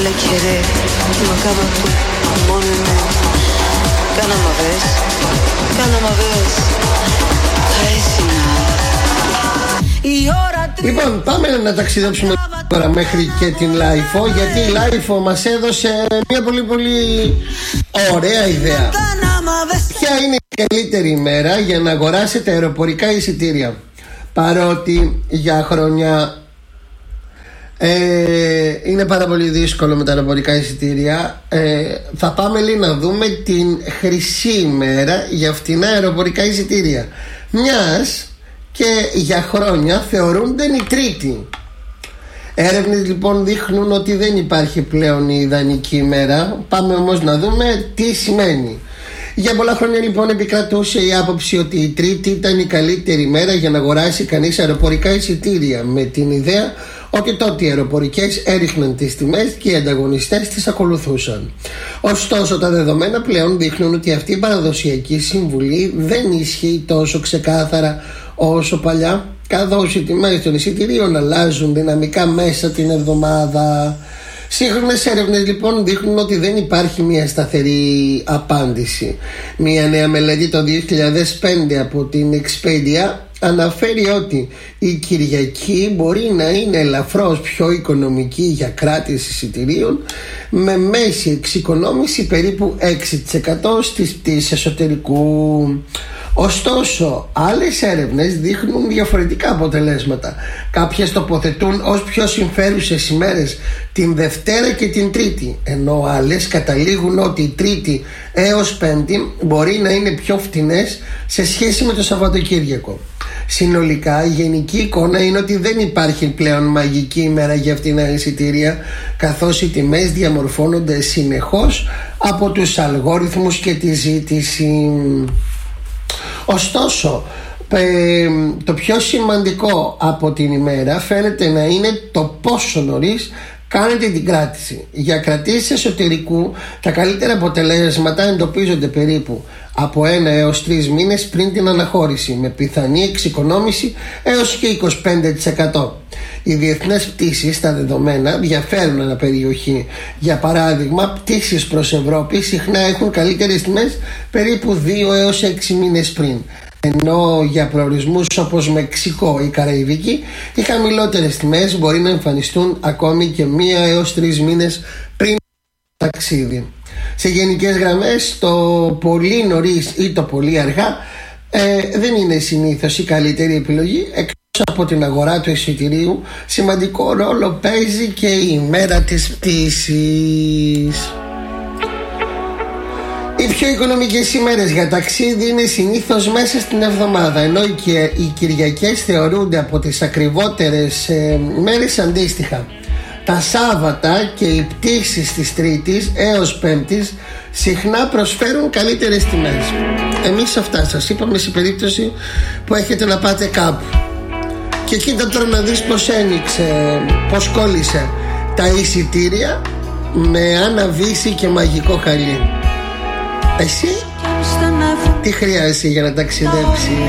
vuole querer, ma acaba tu, amore mio. Κάνα μα βες, Λοιπόν, πάμε να ταξιδέψουμε τώρα μέχρι και την Λάιφο, γιατί η Λάιφο μας έδωσε μια πολύ ωραία ιδέα. Ποια είναι η καλύτερη ημέρα για να αγοράσετε αεροπορικά εισιτήρια? Παρότι για χρόνια είναι πάρα πολύ δύσκολο με τα αεροπορικά εισιτήρια, θα πάμε λίγο να δούμε την χρυσή ημέρα για φτηνά αεροπορικά εισιτήρια, μιας και για χρόνια θεωρούνται η Τρίτη. Έρευνες λοιπόν δείχνουν ότι δεν υπάρχει πλέον η ιδανική ημέρα. Πάμε όμως να δούμε τι σημαίνει. Για πολλά χρόνια λοιπόν επικρατούσε η άποψη ότι η Τρίτη ήταν η καλύτερη ημέρα για να αγοράσει κανείς αεροπορικά εισιτήρια, με την ιδέα ότι τότε οι αεροπορικές έριχναν τις τιμές και οι ανταγωνιστές τις ακολουθούσαν. Ωστόσο, τα δεδομένα πλέον δείχνουν ότι αυτή η παραδοσιακή συμβουλή δεν ισχύει τόσο ξεκάθαρα όσο παλιά, καθώς οι τιμές των εισιτηρίων αλλάζουν δυναμικά μέσα την εβδομάδα. Σύγχρονες έρευνες λοιπόν δείχνουν ότι δεν υπάρχει μια σταθερή απάντηση. Μια νέα μελέτη το 2005 από την Expedia αναφέρει ότι η Κυριακή μπορεί να είναι ελαφρώς πιο οικονομική για κράτηση εισιτηρίων, με μέση εξοικονόμηση περίπου 6% στις πτήσεις εσωτερικού. Ωστόσο, άλλες έρευνες δείχνουν διαφορετικά αποτελέσματα. Κάποιες τοποθετούν ως πιο συμφέρουσες ημέρες την Δευτέρα και την Τρίτη, ενώ άλλες καταλήγουν ότι η Τρίτη έως Πέμπτη μπορεί να είναι πιο φτηνές σε σχέση με το Σαββατοκύριακο. Συνολικά, η γενική εικόνα είναι ότι δεν υπάρχει πλέον μαγική ημέρα για φτηνά εισιτήρια, καθώς οι τιμές διαμορφώνονται συνεχώς από τους αλγόριθμους και τη ζήτηση. Ωστόσο, το πιο σημαντικό από την ημέρα φαίνεται να είναι το πόσο νωρίς κάνετε την κράτηση. Για κρατήσεις εσωτερικού, τα καλύτερα αποτελέσματα εντοπίζονται περίπου από 1 έως 3 μήνες πριν την αναχώρηση, με πιθανή εξοικονόμηση έως και 25%. Οι διεθνές πτήσεις στα δεδομένα διαφέρουν ανά περιοχή. Για παράδειγμα, πτήσεις προς Ευρώπη συχνά έχουν καλύτερες τιμές περίπου 2 έως 6 μήνες πριν, ενώ για προορισμούς όπως Μεξικό ή Καραϊβική οι χαμηλότερες τιμές μπορεί να εμφανιστούν ακόμη και 1 έως 3 μήνες πριν το ταξίδι. Σε γενικές γραμμές, το πολύ νωρίς ή το πολύ αργά δεν είναι συνήθως η καλύτερη επιλογή. Εκτός από την αγορά του εισιτηρίου, σημαντικό ρόλο παίζει και η ημέρα της πτήσης. Οι πιο οικονομικές ημέρες για ταξίδι είναι συνήθως μέσα στην εβδομάδα, ενώ οι Κυριακές θεωρούνται από τις ακριβότερες μέρες αντίστοιχα. Τα Σάββατα και οι πτήσεις της Τρίτης έως Πέμπτης συχνά προσφέρουν καλύτερες τιμές. Εμείς αυτά σας είπαμε σε περίπτωση που έχετε να πάτε κάπου. Και κοίτα τώρα να δεις πως ένοιξε, πως κόλλησε τα εισιτήρια με Άννα Βύση και Μαγικό Χαλί. Εσύ τι χρειάζεσαι για να ταξιδέψεις?